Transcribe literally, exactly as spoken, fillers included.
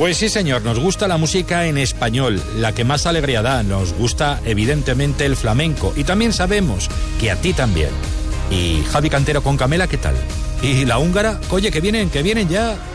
Pues sí, señor, nos gusta la música en español, la que más alegría da. Nos gusta, evidentemente, el flamenco. Y también sabemos que a ti también. Y Javi Cantero con Camela, ¿qué tal? Y la húngara, oye, que vienen, que vienen ya...